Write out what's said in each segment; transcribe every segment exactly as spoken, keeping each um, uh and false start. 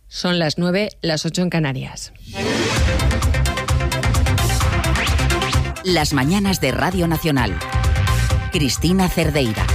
Son las nueve, las ocho en Canarias. Las mañanas de Radio Nacional. Cristina Cerdeira.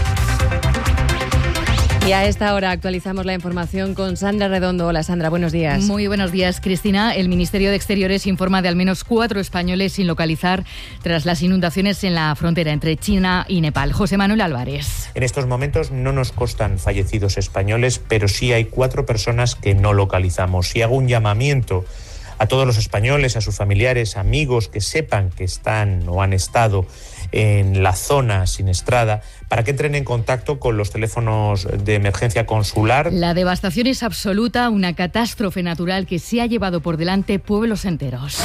Y a esta hora actualizamos la información con Sandra Redondo. Hola Sandra, buenos días. Muy buenos días, Cristina. El Ministerio de Exteriores informa de al menos cuatro españoles sin localizar tras las inundaciones en la frontera entre China y Nepal. José Manuel Álvarez. En estos momentos no nos constan fallecidos españoles, pero sí hay cuatro personas que no localizamos. Y hago un llamamiento a todos los españoles, a sus familiares, amigos que sepan que están o han estado en la zona siniestrada, para que entren en contacto con los teléfonos de emergencia consular. La devastación es absoluta, una catástrofe natural que se ha llevado por delante pueblos enteros.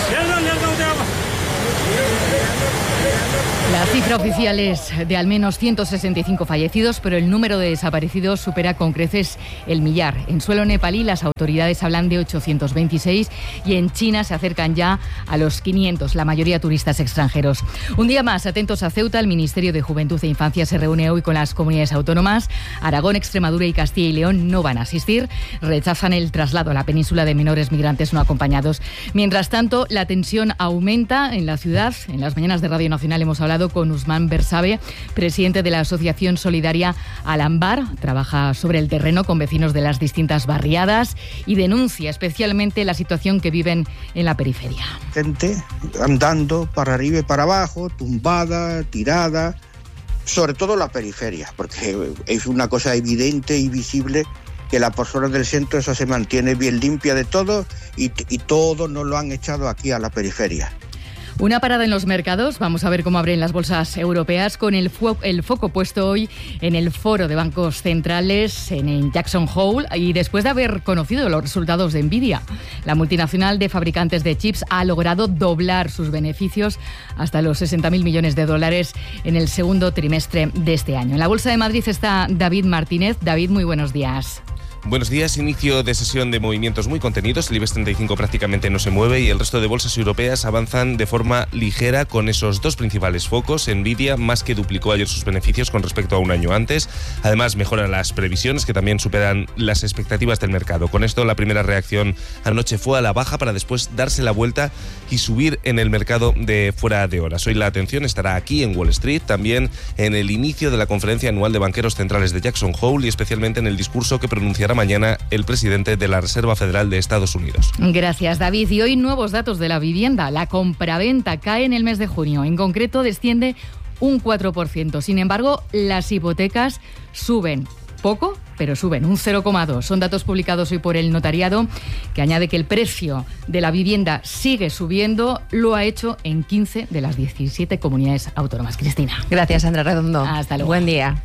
La cifra oficial es de al menos ciento sesenta y cinco fallecidos, pero el número de desaparecidos supera con creces el millar. En suelo nepalí las autoridades hablan de ochocientos veintiséis y en China se acercan ya a los quinientos, la mayoría turistas extranjeros. Un día más, atentos a Ceuta, el Ministerio de Juventud e Infancia se reúne hoy con las comunidades autónomas. Aragón, Extremadura y Castilla y León no van a asistir, rechazan el traslado a la península de menores migrantes no acompañados. Mientras tanto, la tensión aumenta en la ciudad. En las mañanas de Radio Nacional hemos hablado con Usman Bersabe, presidente de la Asociación Solidaria Alambar. Trabaja sobre el terreno con vecinos de las distintas barriadas y denuncia especialmente la situación que viven en la periferia. Gente andando para arriba y para abajo, tumbada, tirada, sobre todo la periferia, porque es una cosa evidente y visible que la persona del centro esa se mantiene bien limpia de todo y, y todo nos lo han echado aquí a la periferia. Una parada en los mercados. Vamos a ver cómo abren las bolsas europeas con el, fo- el foco puesto hoy en el foro de bancos centrales en, en Jackson Hole y después de haber conocido los resultados de Nvidia. La multinacional de fabricantes de chips ha logrado doblar sus beneficios hasta los sesenta mil millones de dólares en el segundo trimestre de este año. En la Bolsa de Madrid está David Martínez. David, muy buenos días. Buenos días, inicio de sesión de movimientos muy contenidos. El IBEX treinta y cinco prácticamente no se mueve y el resto de bolsas europeas avanzan de forma ligera con esos dos principales focos. Nvidia más que duplicó ayer sus beneficios con respecto a un año antes. Además, mejoran las previsiones que también superan las expectativas del mercado. Con esto, la primera reacción anoche fue a la baja para después darse la vuelta y subir en el mercado de fuera de horas. Hoy la atención estará aquí en Wall Street, también en el inicio de la conferencia anual de banqueros centrales de Jackson Hole y especialmente en el discurso que pronunciará mañana el presidente de la Reserva Federal de Estados Unidos. Gracias, David. Y hoy nuevos datos de la vivienda. La compraventa cae en el mes de junio. En concreto, desciende un cuatro por ciento. Sin embargo, las hipotecas suben. Poco, pero suben un cero coma dos. Son datos publicados hoy por el notariado, que añade que el precio de la vivienda sigue subiendo. Lo ha hecho en quince de las diecisiete comunidades autónomas. Cristina. Gracias, Sandra Redondo. Hasta luego. Buen día.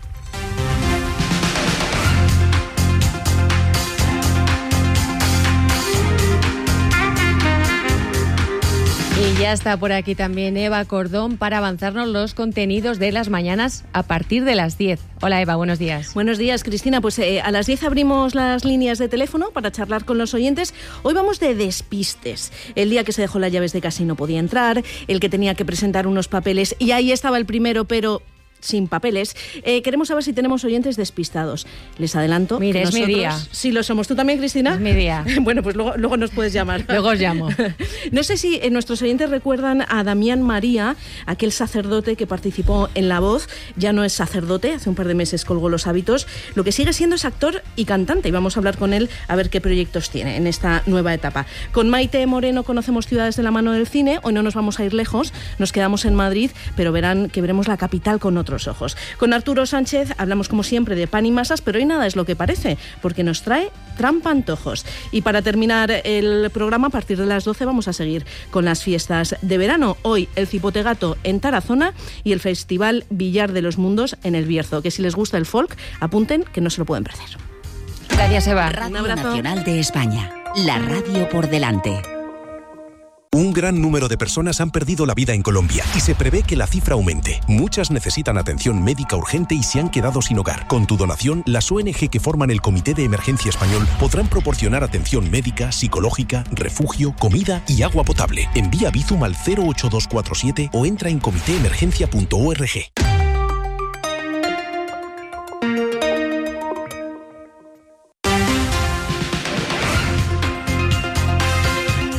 Y ya está por aquí también Eva Cordón para avanzarnos los contenidos de las mañanas a partir de las diez. Hola Eva, buenos días. Buenos días, Cristina. Pues eh, a las diez abrimos las líneas de teléfono para charlar con los oyentes. Hoy vamos de despistes. El día que se dejó las llaves de casa y no podía entrar, el que tenía que presentar unos papeles y ahí estaba el primero, pero sin papeles. Eh, queremos saber si tenemos oyentes despistados. Les adelanto. Mire, es mi día. Sí, lo somos. ¿Tú también, Cristina? Es mi día. Bueno, pues luego, luego nos puedes llamar. Luego os llamo. No sé si eh, nuestros oyentes recuerdan a Damián María, aquel sacerdote que participó en La Voz. Ya no es sacerdote, hace un par de meses colgó los hábitos. Lo que sigue siendo es actor y cantante. Y vamos a hablar con él a ver qué proyectos tiene en esta nueva etapa. Con Maite Moreno conocemos ciudades de la mano del cine. Hoy no nos vamos a ir lejos, nos quedamos en Madrid, pero verán que veremos la capital con otros ojos. Con Arturo Sánchez hablamos como siempre de pan y masas, pero hoy nada es lo que parece, porque nos trae trampa antojos. Y para terminar el programa, a partir de las doce vamos a seguir con las fiestas de verano. Hoy el Cipotegato en Tarazona y el Festival Villar de los Mundos en El Bierzo, que si les gusta el folk, apunten que no se lo pueden perder. Gracias, Eva. Radio Nacional de España, la radio por delante. Un gran número de personas han perdido la vida en Colombia y se prevé que la cifra aumente. Muchas necesitan atención médica urgente y se han quedado sin hogar. Con tu donación, las O N G que forman el Comité de Emergencia Español podrán proporcionar atención médica, psicológica, refugio, comida y agua potable. Envía Bizum al cero ocho dos cuatro siete o entra en comité emergencia punto org.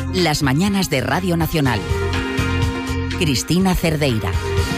Las mañanas de Radio Nacional. Cristina Cerdeira.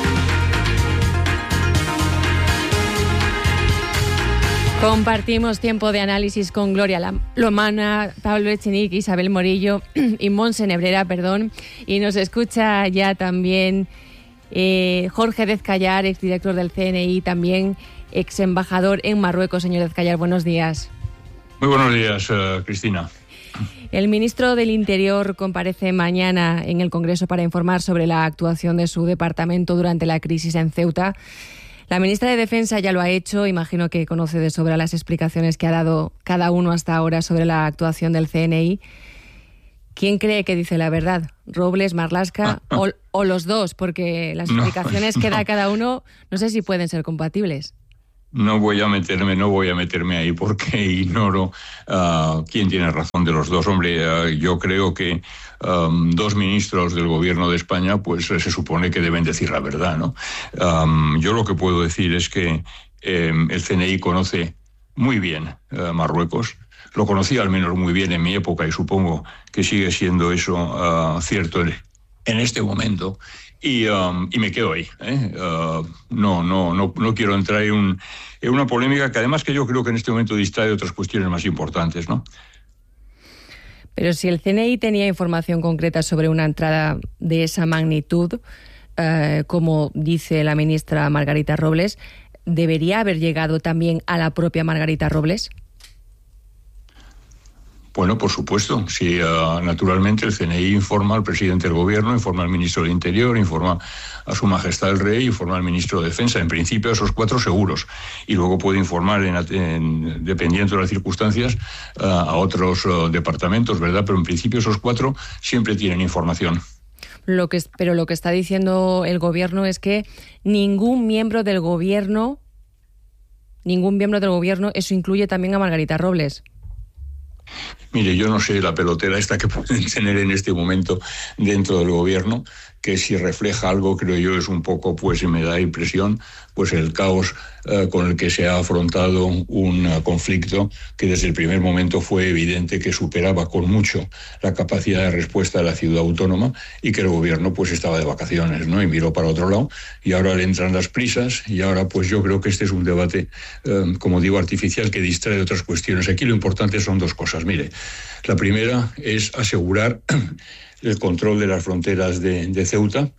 Compartimos tiempo de análisis con Gloria Lomana, Pablo Echenique, Isabel Morillo y Montse Nebrera, perdón. Y nos escucha ya también eh, Jorge Dezcayar, exdirector del C N I, también ex embajador en Marruecos. Señor Dezcayar, buenos días. Muy buenos días, uh, Cristina. El ministro del Interior comparece mañana en el Congreso para informar sobre la actuación de su departamento durante la crisis en Ceuta. La ministra de Defensa ya lo ha hecho. Imagino que conoce de sobra las explicaciones que ha dado cada uno hasta ahora sobre la actuación del C N I. ¿Quién cree que dice la verdad? ¿Robles, Marlaska o, o los dos? Porque las explicaciones no, que da no. cada uno no sé si pueden ser compatibles. No voy a meterme, no voy a meterme ahí porque ignoro uh, quién tiene razón de los dos. Hombre, uh, yo creo que um, dos ministros del gobierno de España, pues se supone que deben decir la verdad, ¿no? Um, yo lo que puedo decir es que eh, el C N I conoce muy bien uh, Marruecos. Lo conocía al menos muy bien en mi época y supongo que sigue siendo eso uh, cierto en, en este momento. Y, um, y me quedo ahí. ¿eh? Uh, no, no, no, no quiero entrar en, un, en una polémica que además que yo creo que en este momento distrae de otras cuestiones más importantes, ¿no? Pero si el C N I tenía información concreta sobre una entrada de esa magnitud, uh, como dice la ministra Margarita Robles, ¿debería haber llegado también a la propia Margarita Robles? Bueno, por supuesto. Sí, uh, naturalmente el C N I informa al presidente del gobierno, informa al ministro del Interior, informa a su majestad el rey, informa al ministro de Defensa. En principio a esos cuatro seguros. Y luego puede informar, en, en, dependiendo de las circunstancias, uh, a otros uh, departamentos, ¿verdad? Pero en principio esos cuatro siempre tienen información. Lo que, pero lo que está diciendo el gobierno es que ningún miembro del gobierno, ningún miembro del gobierno, eso incluye también a Margarita Robles. Mire, yo no sé la pelotera esta que pueden tener en este momento dentro del gobierno, que si refleja algo, creo yo, es un poco, pues, y me da impresión, pues el caos eh, con el que se ha afrontado un uh, conflicto que desde el primer momento fue evidente que superaba con mucho la capacidad de respuesta de la ciudad autónoma y que el gobierno, pues, estaba de vacaciones, ¿no? Y miró para otro lado y ahora le entran las prisas y ahora, pues, yo creo que este es un debate, eh, como digo, artificial que distrae de otras cuestiones. Aquí lo importante son dos cosas. Mire, la primera es asegurar el control de las fronteras de, de Ceuta,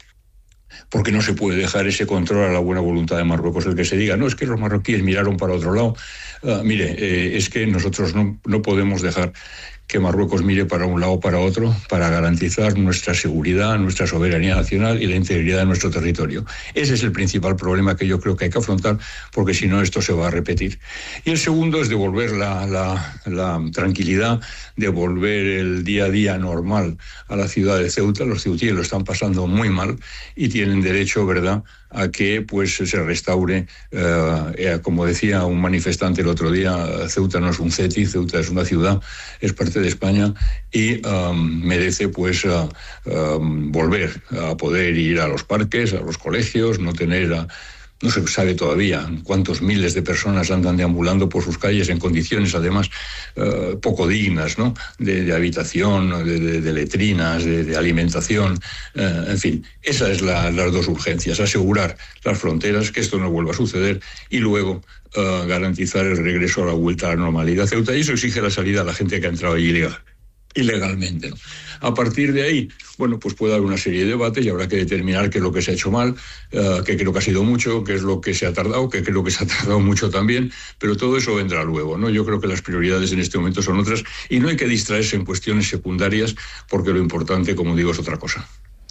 porque no se puede dejar ese control a la buena voluntad de Marruecos. El que se diga, no, es que los marroquíes miraron para otro lado. Uh, mire, eh, es que nosotros no, no podemos dejar que Marruecos mire para un lado o para otro para garantizar nuestra seguridad, nuestra soberanía nacional y la integridad de nuestro territorio. Ese es el principal problema que yo creo que hay que afrontar, porque si no esto se va a repetir. Y el segundo es devolver la, la, la tranquilidad, devolver el día a día normal a la ciudad de Ceuta. Los ceutíes lo están pasando muy mal y tienen derecho, ¿verdad?, a que, pues, se restaure, eh, como decía un manifestante el otro día, Ceuta no es un ceti, Ceuta es una ciudad, es parte de España y um, merece, pues, uh, um, volver a poder ir a los parques, a los colegios, no tener a, no se sabe todavía cuántos miles de personas andan deambulando por sus calles en condiciones, además, uh, poco dignas, ¿no? De, de habitación, de, de, de letrinas, de, de alimentación, uh, en fin. Esas es la, las dos urgencias: asegurar las fronteras, que esto no vuelva a suceder, y luego uh, garantizar el regreso a la vuelta a la normalidad. Ceuta, y eso exige la salida a la gente que ha entrado allí ilegal. ilegalmente, ¿no? A partir de ahí, bueno, pues puede haber una serie de debates y habrá que determinar qué es lo que se ha hecho mal, uh, qué creo que ha sido mucho, qué es lo que se ha tardado, qué creo que se ha tardado mucho también, pero todo eso vendrá luego, ¿no? Yo creo que las prioridades en este momento son otras y no hay que distraerse en cuestiones secundarias, porque lo importante, como digo, es otra cosa.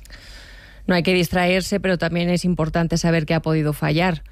No hay que distraerse, pero también es importante saber qué ha podido fallar,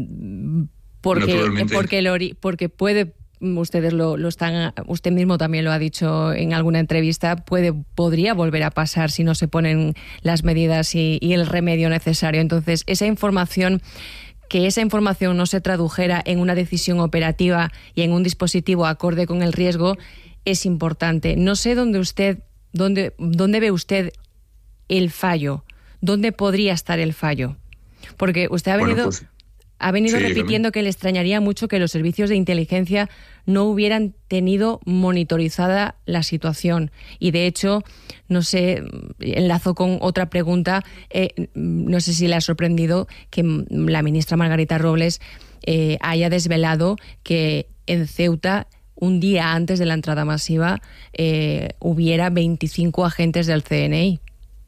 porque, porque, el ori- porque puede... Ustedes lo, lo están, usted mismo también lo ha dicho en alguna entrevista, puede, podría volver a pasar si no se ponen las medidas y, y el remedio necesario. Entonces, esa información, que esa información no se tradujera en una decisión operativa y en un dispositivo acorde con el riesgo, es importante. No sé dónde usted, dónde, dónde ve usted el fallo, dónde podría estar el fallo, porque usted ha venido, bueno, pues... ha venido Sí, repitiendo que le extrañaría mucho que los servicios de inteligencia no hubieran tenido monitorizada la situación. Y de hecho, no sé, enlazo con otra pregunta, eh, no sé si le ha sorprendido que la ministra Margarita Robles eh, haya desvelado que en Ceuta, un día antes de la entrada masiva, eh, hubiera veinticinco agentes del C N I.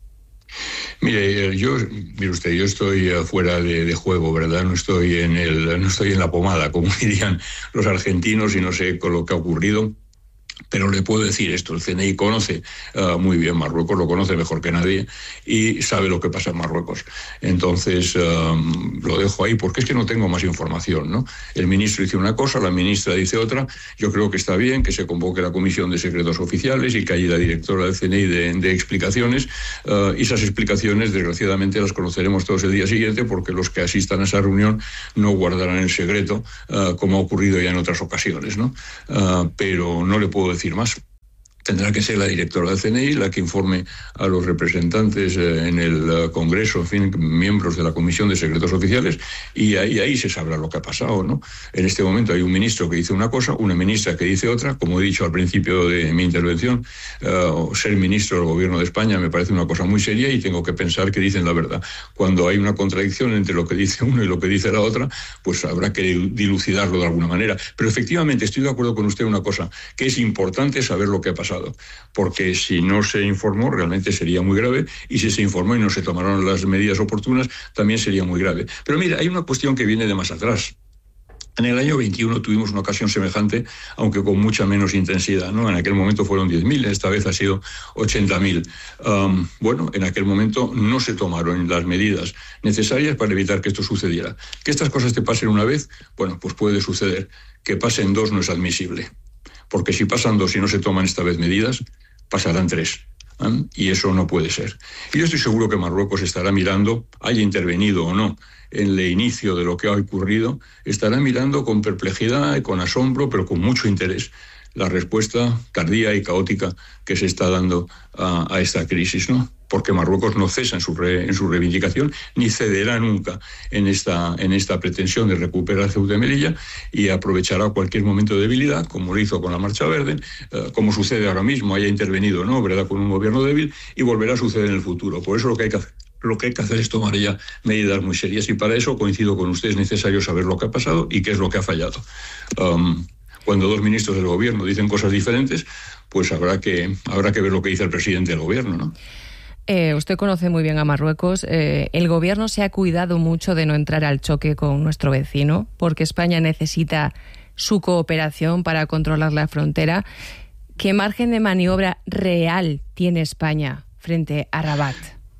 Mire, yo, mire usted, yo estoy fuera de, de juego, ¿verdad? No estoy en el, no estoy en la pomada, como dirían los argentinos, y no sé con lo que ha ocurrido. Pero le puedo decir esto, el C N I conoce uh, muy bien Marruecos, lo conoce mejor que nadie y sabe lo que pasa en Marruecos. Entonces, um, lo dejo ahí porque es que no tengo más información, ¿no? El ministro dice una cosa, la ministra dice otra. Yo creo que está bien que se convoque la Comisión de Secretos Oficiales y que haya la directora del C N I de, de explicaciones. Uh, y esas explicaciones, desgraciadamente, las conoceremos todos el día siguiente porque los que asistan a esa reunión no guardarán el secreto, uh, como ha ocurrido ya en otras ocasiones, ¿no? Uh, pero no le puedo decir más. Tendrá que ser la directora del C N I la que informe a los representantes eh, en el uh, Congreso, en fin, miembros de la Comisión de Secretos Oficiales, y ahí, ahí se sabrá lo que ha pasado, ¿no? En este momento hay un ministro que dice una cosa, una ministra que dice otra. Como he dicho al principio de mi intervención, uh, ser ministro del Gobierno de España me parece una cosa muy seria y tengo que pensar que dicen la verdad. Cuando hay una contradicción entre lo que dice uno y lo que dice la otra, pues habrá que dilucidarlo de alguna manera. Pero efectivamente estoy de acuerdo con usted en una cosa, que es importante saber lo que ha pasado. Porque si no se informó realmente sería muy grave, y si se informó y no se tomaron las medidas oportunas también sería muy grave. Pero mira, hay una cuestión que viene de más atrás. En el año veintiuno tuvimos una ocasión semejante, aunque con mucha menos intensidad, ¿no? En aquel momento fueron diez mil, esta vez ha sido ochenta mil. Um, bueno, en aquel momento no se tomaron las medidas necesarias para evitar que esto sucediera. Que estas cosas te pasen una vez, bueno, pues puede suceder. Que pasen dos no es admisible. Porque si pasan dos y no se toman esta vez medidas, pasarán tres. ¿eh? Y eso no puede ser. Y yo estoy seguro que Marruecos estará mirando, haya intervenido o no, en el inicio de lo que ha ocurrido, estará mirando con perplejidad y con asombro, pero con mucho interés, la respuesta tardía y caótica que se está dando a, a esta crisis, ¿no? Porque Marruecos no cesa en su, re, en su reivindicación, ni cederá nunca en esta, en esta pretensión de recuperar Ceuta y Melilla, y aprovechará cualquier momento de debilidad, como lo hizo con la Marcha Verde, eh, como sucede ahora mismo, haya intervenido, ¿no?, ¿verdad?, con un gobierno débil, y volverá a suceder en el futuro. Por eso lo que hay que hacer, lo que hay que hacer es tomar ya medidas muy serias, y para eso, coincido con usted, es necesario saber lo que ha pasado y qué es lo que ha fallado. Um, Cuando dos ministros del gobierno dicen cosas diferentes, pues habrá que, habrá que ver lo que dice el presidente del gobierno, ¿no? Eh, usted conoce muy bien a Marruecos. Eh, el gobierno se ha cuidado mucho de no entrar al choque con nuestro vecino, porque España necesita su cooperación para controlar la frontera. ¿Qué margen de maniobra real tiene España frente a Rabat?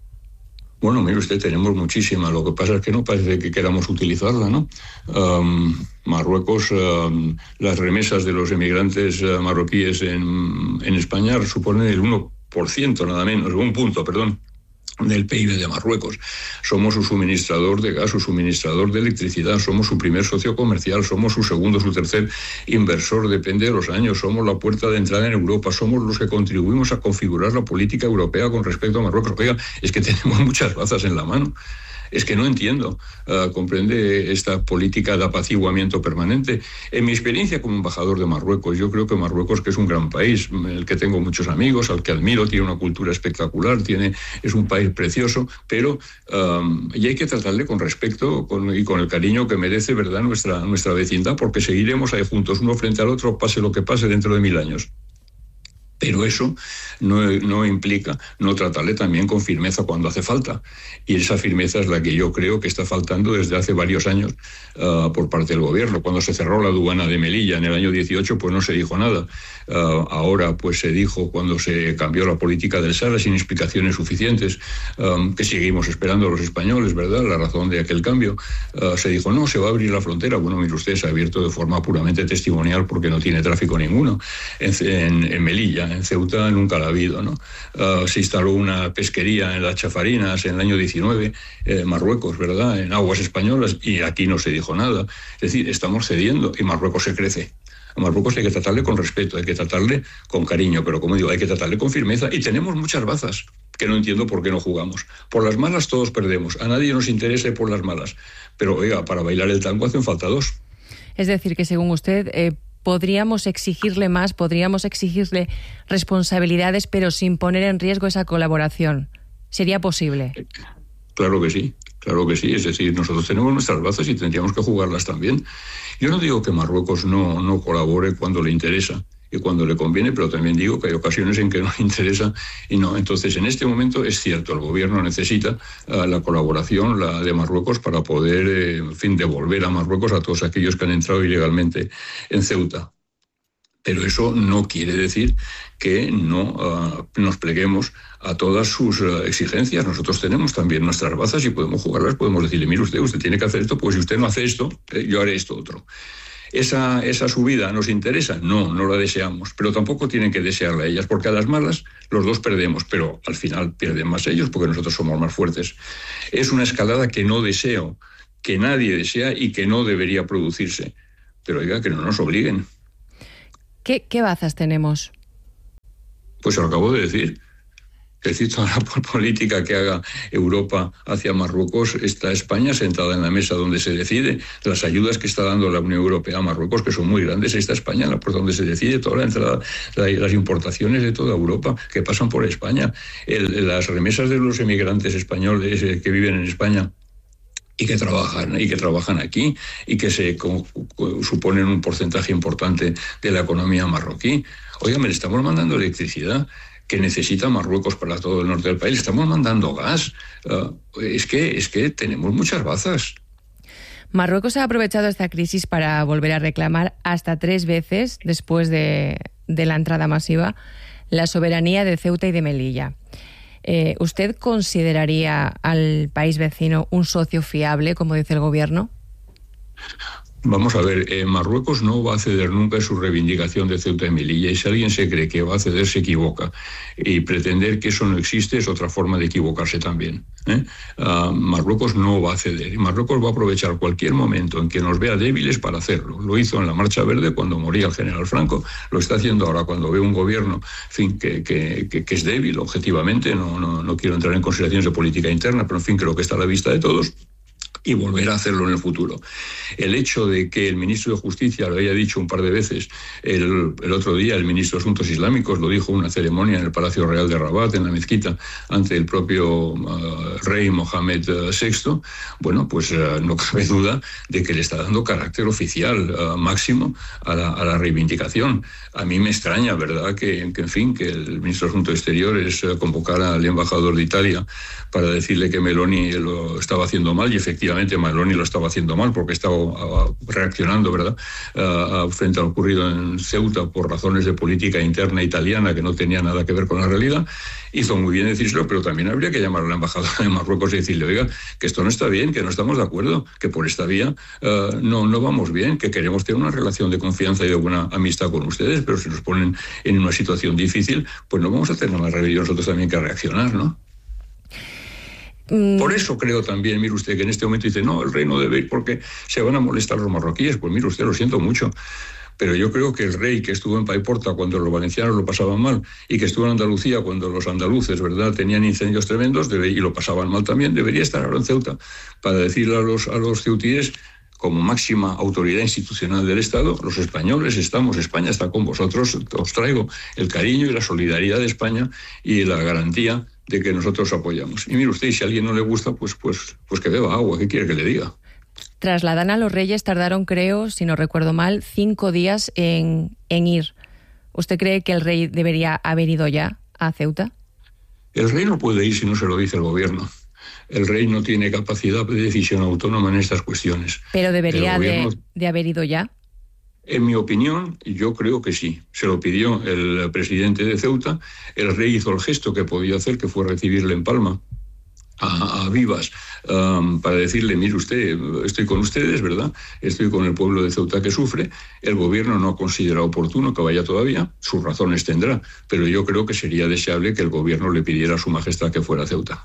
Bueno, mire usted, tenemos muchísima. Lo que pasa es que no parece que queramos utilizarla, ¿no? Um, Marruecos, um, las remesas de los emigrantes uh, marroquíes en, en España suponen el uno por ciento, nada menos, un punto, perdón, del P I B de Marruecos. Somos su suministrador de gas, su suministrador de electricidad, somos su primer socio comercial, somos su segundo, su tercer inversor, depende de los años, somos la puerta de entrada en Europa, somos los que contribuimos a configurar la política europea con respecto a Marruecos. Oiga, es que tenemos muchas bazas en la mano. Es que no entiendo, uh, comprende esta política de apaciguamiento permanente. En mi experiencia como embajador de Marruecos, yo creo que Marruecos, que es un gran país, en el que tengo muchos amigos, al que admiro, tiene una cultura espectacular, tiene, es un país precioso, pero um, y hay que tratarle con respeto con, y con el cariño que merece, ¿verdad?, nuestra, nuestra vecindad, porque seguiremos ahí juntos, uno frente al otro, pase lo que pase dentro de mil años. Pero eso no, no implica no tratarle también con firmeza cuando hace falta. Y esa firmeza es la que yo creo que está faltando desde hace varios años uh, por parte del gobierno. Cuando se cerró la aduana de Melilla en el año dieciocho, pues no se dijo nada. Uh, ahora pues se dijo cuando se cambió la política del Sahara sin explicaciones suficientes, um, que seguimos esperando los españoles, ¿verdad?, la razón de aquel cambio. Uh, se dijo, no, se va a abrir la frontera. Bueno, mire usted, se ha abierto de forma puramente testimonial porque no tiene tráfico ninguno en, en, en Melilla. En Ceuta nunca la ha habido, ¿no? Uh, se instaló una pesquería en las Chafarinas en el año diecinueve, eh, Marruecos, ¿verdad?, en aguas españolas, y aquí no se dijo nada. Es decir, estamos cediendo y Marruecos se crece. A Marruecos hay que tratarle con respeto, hay que tratarle con cariño, pero como digo, hay que tratarle con firmeza, y tenemos muchas bazas. que no entiendo por qué no jugamos. Por las malas todos perdemos, a nadie nos interesa por las malas, pero oiga, para bailar el tango hacen falta dos. Es decir, que según usted, eh, podríamos exigirle más, podríamos exigirle responsabilidades, pero sin poner en riesgo esa colaboración. ¿Sería posible? Claro que sí, claro que sí. Es decir, nosotros tenemos nuestras bazas y tendríamos que jugarlas también. Yo no digo que Marruecos no, no colabore cuando le interesa y cuando le conviene, pero también digo que hay ocasiones en que no le interesa y no. Entonces, en este momento es cierto, el gobierno necesita uh, la colaboración la de Marruecos para poder, eh, en fin, devolver a Marruecos a todos aquellos que han entrado ilegalmente en Ceuta. Pero eso no quiere decir que no uh, nos pleguemos a todas sus uh, exigencias. Nosotros tenemos también nuestras bazas y podemos jugarlas, podemos decirle, mire usted, usted tiene que hacer esto, pues si usted no hace esto, eh, yo haré esto otro. ¿Esa, ¿Esa subida nos interesa? No, no la deseamos, pero tampoco tienen que desearla ellas, porque a las malas los dos perdemos, pero al final pierden más ellos porque nosotros somos más fuertes. Es una escalada que no deseo, que nadie desea y que no debería producirse. Pero oiga, que no nos obliguen. ¿Qué, qué bazas tenemos? Pues se lo acabo de decir. Es decir, toda la política que haga Europa hacia Marruecos, está España sentada en la mesa donde se decide. Las ayudas que está dando la Unión Europea a Marruecos, que son muy grandes, está España por donde se decide toda la entrada, las importaciones de toda Europa que pasan por España. El, las remesas de los emigrantes españoles que viven en España y que trabajan y que trabajan aquí y que se co, co, suponen un porcentaje importante de la economía marroquí. Oigan, le estamos mandando electricidad que necesita Marruecos para todo el norte del país. Le estamos mandando gas. Uh, es que, es que tenemos muchas bazas. Marruecos ha aprovechado esta crisis para volver a reclamar hasta tres veces, después de, de la entrada masiva, la soberanía de Ceuta y de Melilla. Eh, ¿Usted consideraría al país vecino un socio fiable, como dice el gobierno? Vamos a ver, eh, Marruecos no va a ceder nunca en su reivindicación de Ceuta y Melilla, y si alguien se cree que va a ceder se equivoca, y pretender que eso no existe es otra forma de equivocarse también. ¿eh? Uh, Marruecos no va a ceder, y Marruecos va a aprovechar cualquier momento en que nos vea débiles para hacerlo. Lo hizo en la Marcha Verde cuando moría el general Franco, lo está haciendo ahora cuando ve un gobierno en fin, que, que, que, que es débil objetivamente. No, no, no quiero entrar en consideraciones de política interna, pero en fin, creo que está a la vista de todos, y volver a hacerlo en el futuro. El hecho de que el ministro de Justicia lo haya dicho un par de veces, el, el otro día el ministro de Asuntos Islámicos lo dijo en una ceremonia en el Palacio Real de Rabat, en la mezquita, ante el propio uh, rey Mohamed sexto, bueno, pues uh, no cabe duda de que le está dando carácter oficial uh, máximo a la, a la reivindicación. A mí me extraña, ¿verdad?, que, que en fin, que el ministro de Asuntos Exteriores uh, convocara al embajador de Italia para decirle que Meloni lo estaba haciendo mal, y efectivamente Meloni lo estaba haciendo mal porque estaba uh, reaccionando, ¿verdad?, uh, uh, frente a lo ocurrido en Ceuta por razones de política interna italiana que no tenía nada que ver con la realidad. Hizo muy bien decírselo, pero también habría que llamar al embajador de Marruecos y decirle, oiga, que esto no está bien, que no estamos de acuerdo, que por esta vía uh, no, no vamos bien, que queremos tener una relación de confianza y de buena amistad con ustedes, pero si nos ponen en una situación difícil, pues no vamos a tener más remedio nosotros también que reaccionar, ¿no? Por eso creo también, mire usted, que en este momento dice, no, el rey no debe ir porque se van a molestar los marroquíes. Pues mire usted, lo siento mucho, pero yo creo que el rey que estuvo en Paiporta cuando los valencianos lo pasaban mal, y que estuvo en Andalucía cuando los andaluces, ¿verdad?, tenían incendios tremendos debe, y lo pasaban mal también, debería estar ahora en Ceuta para decirle a los, a los ceutíes, como máxima autoridad institucional del Estado, los españoles estamos, España está con vosotros, os traigo el cariño y la solidaridad de España y la garantía de que nosotros apoyamos. Y mire usted, si a alguien no le gusta, pues, pues, pues que beba agua, ¿qué quiere que le diga? Trasladan a los reyes, tardaron, creo, si no recuerdo mal, cinco días en, en ir. ¿Usted cree que el rey debería haber ido ya a Ceuta? El rey no puede ir si no se lo dice el gobierno. El rey no tiene capacidad de decisión autónoma en estas cuestiones. ¿Pero debería gobierno, de, de haber ido ya? En mi opinión, yo creo que sí. Se lo pidió el presidente de Ceuta. El rey hizo el gesto que podía hacer, que fue recibirle en Palma a, a vivas, um, para decirle, mire usted, estoy con ustedes, ¿verdad? Estoy con el pueblo de Ceuta que sufre. El gobierno no considera oportuno que vaya todavía. Sus razones tendrá. Pero yo creo que sería deseable que el gobierno le pidiera a su majestad que fuera a Ceuta.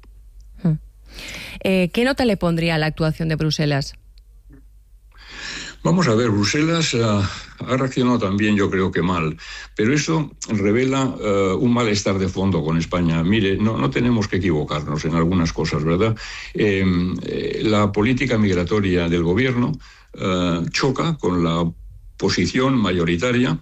Eh, ¿Qué nota le pondría a la actuación de Bruselas? Vamos a ver, Bruselas uh, ha reaccionado también, yo creo que mal, pero eso revela uh, un malestar de fondo con España. Mire, no, no tenemos que equivocarnos en algunas cosas, ¿verdad? Eh, eh, la política migratoria del gobierno uh, choca con la posición mayoritaria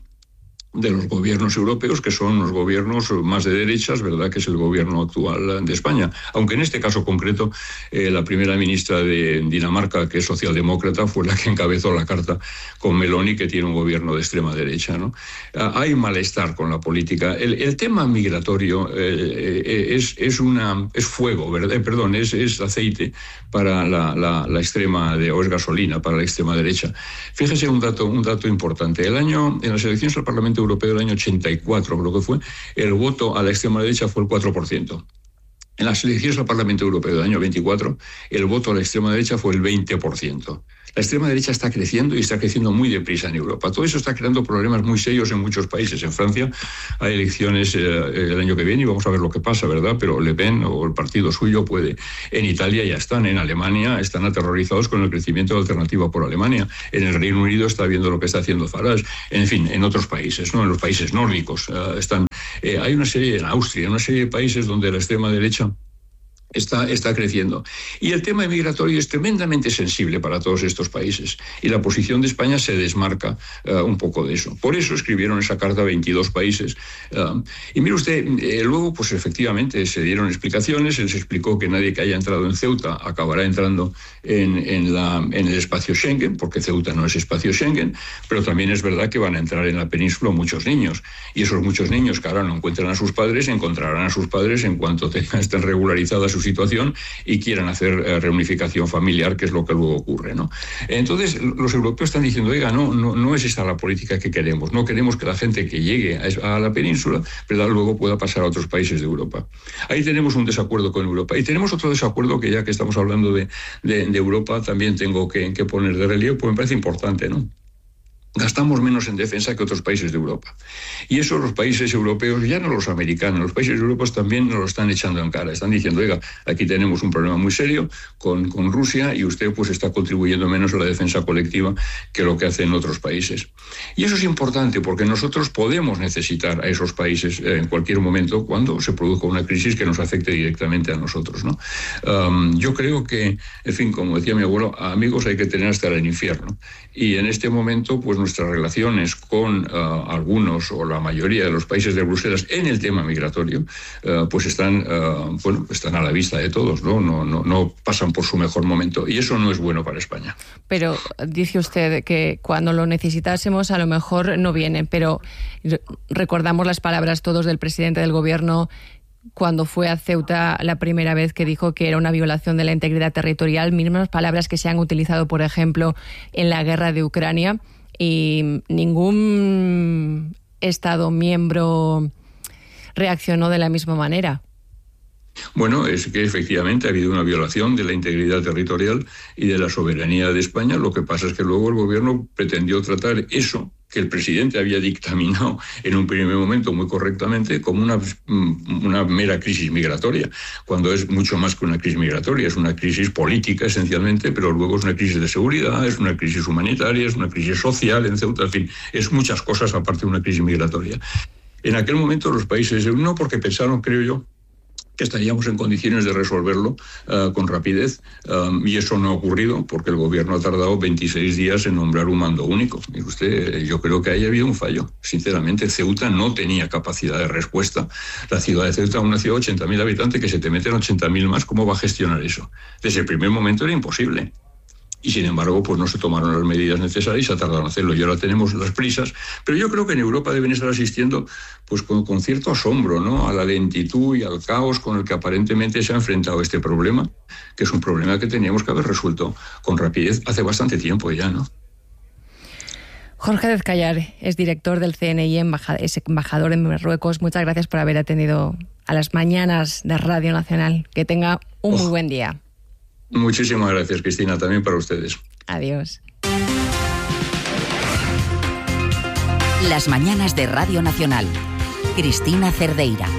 de los gobiernos europeos, que son los gobiernos más de derechas, ¿verdad?, que es el gobierno actual de España. Aunque en este caso concreto, eh, la primera ministra de Dinamarca, que es socialdemócrata, fue la que encabezó la carta con Meloni, que tiene un gobierno de extrema derecha, ¿no? Ah, hay malestar con la política. El, el tema migratorio eh, eh, es, es, una, es fuego, ¿verdad? Eh, perdón, es, es aceite para la, la, la extrema, de, o es gasolina para la extrema derecha. Fíjese un dato, un dato importante. El año, en las elecciones al Parlamento Europeo del año ochenta y cuatro, creo que fue, el voto a la extrema derecha fue el cuatro por ciento. En las elecciones al Parlamento Europeo del año veinticuatro, el voto a la extrema derecha fue el veinte por ciento. La extrema derecha está creciendo y está creciendo muy deprisa en Europa. Todo eso está creando problemas muy serios en muchos países. En Francia hay elecciones eh, el año que viene y vamos a ver lo que pasa, ¿verdad? Pero Le Pen o el partido suyo puede. En Italia ya están, en Alemania están aterrorizados con el crecimiento de Alternativa por Alemania. En el Reino Unido está viendo lo que está haciendo Farage. En fin, en otros países, ¿no? En los países nórdicos eh, están. Eh, hay una serie, en Austria, una serie de países donde la extrema derecha Está, está creciendo. Y el tema migratorio es tremendamente sensible para todos estos países. Y la posición de España se desmarca uh, un poco de eso. Por eso escribieron esa carta a veintidós países. Uh, y mire usted, eh, luego, pues efectivamente, se dieron explicaciones. Se les explicó que nadie que haya entrado en Ceuta acabará entrando en, en, la, en el espacio Schengen, porque Ceuta no es espacio Schengen. Pero también es verdad que van a entrar en la península muchos niños. Y esos muchos niños que ahora no encuentran a sus padres, encontrarán a sus padres en cuanto tengan, estén regularizadas su situación y quieran hacer eh, reunificación familiar, que es lo que luego ocurre, ¿no? Entonces, los europeos están diciendo, oiga, no, no, no es esa la política que queremos. No queremos que la gente que llegue a, a la península, ¿verdad?, luego pueda pasar a otros países de Europa. Ahí tenemos un desacuerdo con Europa. Y tenemos otro desacuerdo que, ya que estamos hablando de, de, de Europa, también tengo que, que poner de relieve, pues me parece importante, ¿no? Gastamos menos en defensa que otros países de Europa. Y eso los países europeos, ya no los americanos, los países europeos también nos lo están echando en cara. Están diciendo, oiga, aquí tenemos un problema muy serio con, con Rusia y usted pues está contribuyendo menos a la defensa colectiva que lo que hacen otros países. Y eso es importante porque nosotros podemos necesitar a esos países eh, en cualquier momento cuando se produzca una crisis que nos afecte directamente a nosotros, ¿no? Um, yo creo que, en fin, como decía mi abuelo, a amigos hay que tener hasta el infierno. Y en este momento, pues nuestras relaciones con uh, algunos o la mayoría de los países de Bruselas en el tema migratorio, uh, pues están, uh, bueno, están a la vista de todos, ¿no? No, no, no pasan por su mejor momento y eso no es bueno para España. Pero dice usted que cuando lo necesitásemos a lo mejor no vienen, pero recordamos las palabras todos del presidente del gobierno cuando fue a Ceuta la primera vez, que dijo que era una violación de la integridad territorial, mismas palabras que se han utilizado, por ejemplo, en la guerra de Ucrania, y ningún Estado miembro reaccionó de la misma manera. Bueno, es que efectivamente ha habido una violación de la integridad territorial y de la soberanía de España. Lo que pasa es que luego el gobierno pretendió tratar eso que el presidente había dictaminado en un primer momento muy correctamente como una, una mera crisis migratoria, cuando es mucho más que una crisis migratoria, es una crisis política esencialmente, pero luego es una crisis de seguridad, es una crisis humanitaria, es una crisis social en Ceuta, en fin, es muchas cosas aparte de una crisis migratoria. En aquel momento los países, no porque pensaron, creo yo, que estaríamos en condiciones de resolverlo uh, con rapidez, um, y eso no ha ocurrido porque el gobierno ha tardado veintiséis días en nombrar un mando único. Y usted, yo creo que ahí ha habido un fallo. Sinceramente, Ceuta no tenía capacidad de respuesta. La ciudad de Ceuta, una ciudad de ochenta mil habitantes, que se te meten ochenta mil más, ¿cómo va a gestionar eso? Desde el primer momento era imposible. Y sin embargo, pues no se tomaron las medidas necesarias y se ha tardado en hacerlo. Y ahora tenemos las prisas. Pero yo creo que en Europa deben estar asistiendo pues con, con cierto asombro, ¿no?, a la lentitud y al caos con el que aparentemente se ha enfrentado este problema, que es un problema que teníamos que haber resuelto con rapidez hace bastante tiempo ya, ¿no? Jorge Dezcayar es director del C N I, es embajador en Marruecos. Muchas gracias por haber atendido a las mañanas de Radio Nacional. Que tenga un oh. muy buen día. Muchísimas gracias, Cristina, también para ustedes. Adiós. Las mañanas de Radio Nacional. Cristina Cerdeira.